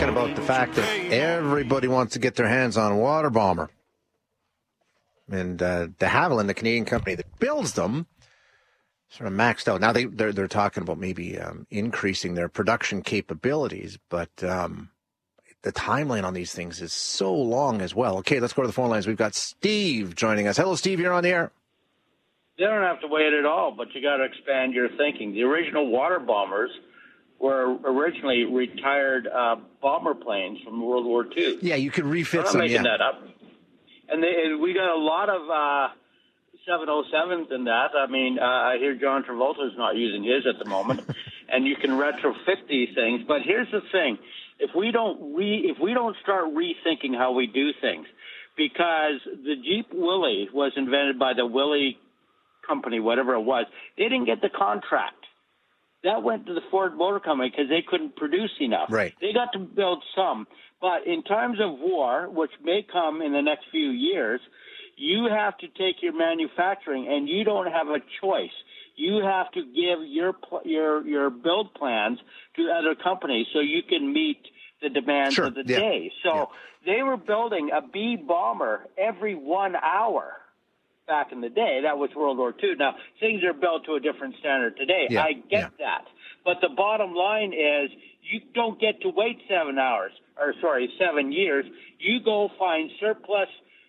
About the fact that everybody wants to get their hands on a water bomber. And de Havilland, the Canadian company that builds them, sort of maxed out. Now they're talking about maybe increasing their production capabilities, but the timeline on these things is so long as well. Okay, let's go to the phone lines. We've got Steve joining us. Hello, Steve. You're on the air. You don't have to wait at all, but you got to expand your thinking. The original water bombers were originally retired bomber planes from World War II. Yeah, you could refit some. I'm not making that up. And we got a lot of 707s in that. I mean, I hear John Travolta's not using his at the moment, and you can retrofit these things. But here's the thing: if we don't start rethinking how we do things, because the Jeep Willys was invented by the Willys company, whatever it was, they didn't get the contract. That went to the Ford Motor Company because they couldn't produce enough. Right. They got to build some. But in times of war, which may come in the next few years, you have to take your manufacturing, and you don't have a choice. You have to give your build plans to other companies so you can meet the demands of the day. So they were building a B bomber every 1 hour. Back in the day, that was World War II. Now, things are built to a different standard today. I get that. But the bottom line is you don't get to wait 7 years. You go find surplus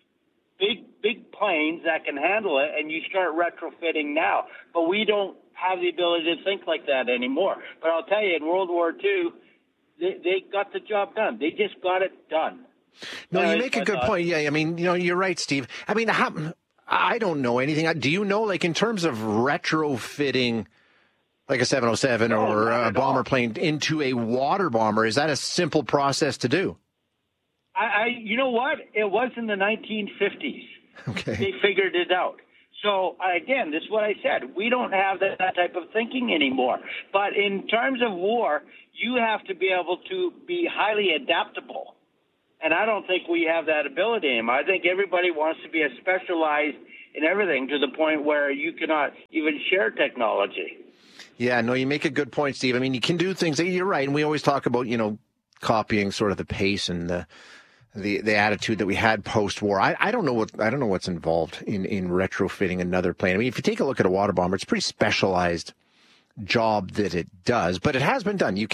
big planes that can handle it, and you start retrofitting now. But we don't have the ability to think like that anymore. But I'll tell you, in World War II, they got the job done. They just got it done. No, you make a good point. Yeah, I mean, you're right, Steve. I mean, I don't know anything. Do you know, like, in terms of retrofitting, like a 707 or a bomber plane into a water bomber, is that a simple process to do? You know what? It was in the 1950s. Okay. They figured it out. So, again, this is what I said. We don't have that type of thinking anymore. But in terms of war, you have to be able to be highly adaptable. And I don't think we have that ability anymore. I think everybody wants to be a specialized in everything to the point where you cannot even share technology. Yeah, no, you make a good point, Steve. I mean, you can do things. You're right. And we always talk about, copying sort of the pace and the attitude that we had post-war. I don't know what's involved in retrofitting another plane. I mean, if you take a look at a water bomber, it's a pretty specialized job that it does, but it has been done.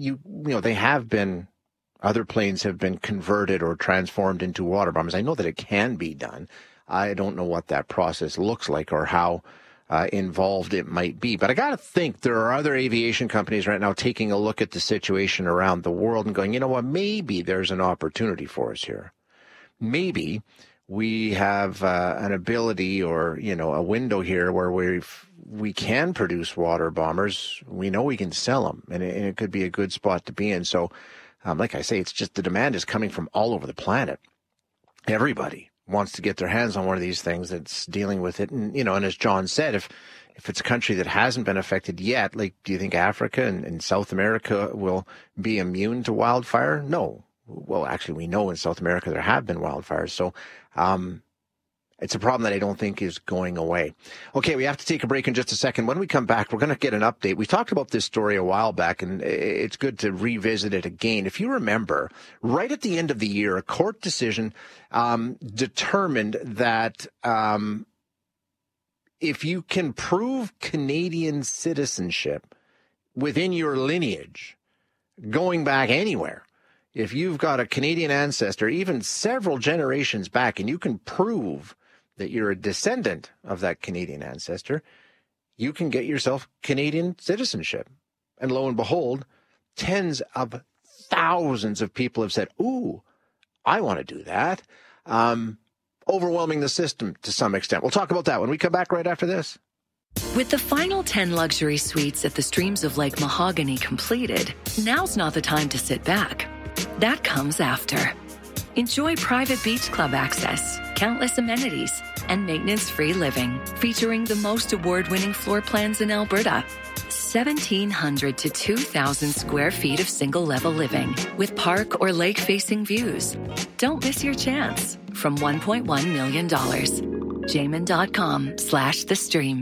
Other planes have been converted or transformed into water bombers. I know that it can be done. I don't know what that process looks like or how involved it might be. But I got to think there are other aviation companies right now taking a look at the situation around the world and going, you know what, maybe there's an opportunity for us here. Maybe we have an ability or, a window here where we can produce water bombers. We know we can sell them, and it could be a good spot to be in. So, like I say, it's just the demand is coming from all over the planet. Everybody wants to get their hands on one of these things that's dealing with it. And, and as John said, if it's a country that hasn't been affected yet, like, do you think Africa and South America will be immune to wildfire? No. Well, actually, we know in South America there have been wildfires. So, it's a problem that I don't think is going away. Okay, we have to take a break in just a second. When we come back, we're going to get an update. We talked about this story a while back, and it's good to revisit it again. If you remember, right at the end of the year, a court decision determined that if you can prove Canadian citizenship within your lineage, going back anywhere, if you've got a Canadian ancestor, even several generations back, and you can prove that you're a descendant of that Canadian ancestor, you can get yourself Canadian citizenship. And lo and behold, tens of thousands of people have said, ooh, I want to do that. Overwhelming the system to some extent. We'll talk about that when we come back right after this. With the final 10 luxury suites at the Streams of Lake Mahogany completed, now's not the time to sit back. That comes after. Enjoy private beach club access, countless amenities, and maintenance-free living, featuring the most award-winning floor plans in Alberta. 1,700 to 2,000 square feet of single-level living with park or lake-facing views. Don't miss your chance from $1.1 million. Jamin.com/thestreams.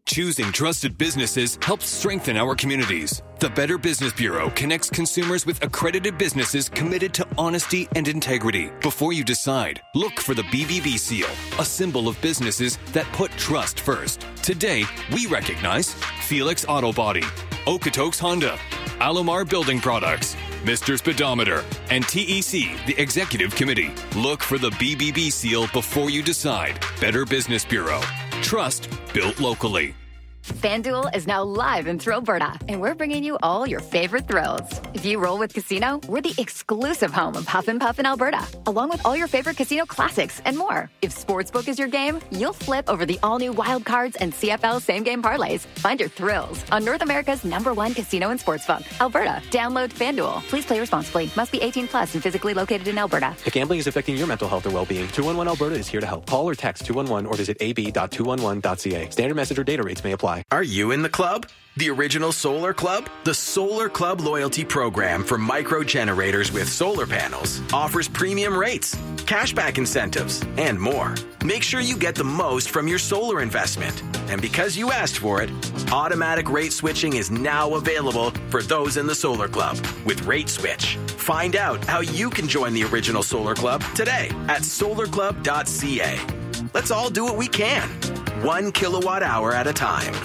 Choosing trusted businesses helps strengthen our communities. The Better Business Bureau connects consumers with accredited businesses committed to honesty and integrity. Before you decide, look for the BBB seal, a symbol of businesses that put trust first. Today, we recognize Felix Auto Body, Okotoks Honda, Alomar Building Products, Mr. Speedometer, and TEC, the Executive Committee. Look for the BBB seal before you decide. Better Business Bureau. Trust built locally. FanDuel is now live in Thrillberta, and we're bringing you all your favorite thrills. If you roll with Casino, we're the exclusive home of Huff and Puff in Alberta, along with all your favorite casino classics and more. If Sportsbook is your game, you'll flip over the all-new Wild Cards and CFL same-game parlays. Find your thrills on North America's #1 casino and sportsbook, Alberta. Download FanDuel. Please play responsibly. Must be 18 plus and physically located in Alberta. If gambling is affecting your mental health or well-being, 211 Alberta is here to help. Call or text 211 or visit ab.211.ca. Standard message or data rates may apply. Are you in the club? The original Solar Club? The Solar Club loyalty program for micro generators with solar panels offers premium rates, cashback incentives, and more. Make sure you get the most from your solar investment. And because you asked for it, automatic rate switching is now available for those in the Solar Club with Rate Switch. Find out how you can join the original Solar Club today at solarclub.ca. Let's all do what we can, 1 kilowatt hour at a time.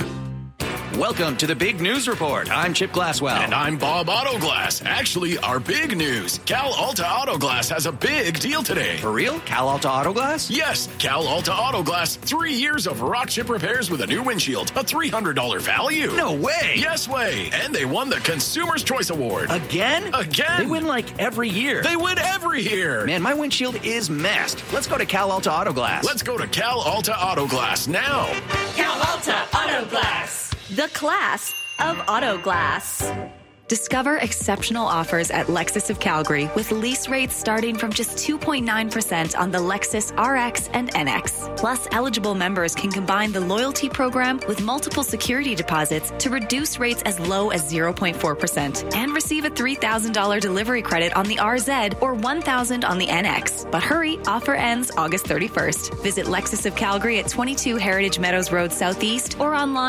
Welcome to the Big News Report. I'm Chip Glasswell. And I'm Bob Autoglass. Actually, our big news. Cal Alta Autoglass has a big deal today. For real? Cal Alta Autoglass? Yes, Cal Alta Autoglass. 3 years of rock chip repairs with a new windshield. A $300 value. No way. Yes way. And they won the Consumer's Choice Award. Again? Again. They win like every year. They win every year. Man, my windshield is messed. Let's go to Cal Alta Autoglass. Let's go to Cal Alta Autoglass now. Cal Alta Autoglass. The class of auto glass. Discover exceptional offers at Lexus of Calgary with lease rates starting from just 2.9% on the Lexus RX and NX. Plus, eligible members can combine the loyalty program with multiple security deposits to reduce rates as low as 0.4% and receive a $3,000 delivery credit on the RZ or $1,000 on the NX. But hurry, offer ends August 31st. Visit Lexus of Calgary at 22 Heritage Meadows Road Southeast or online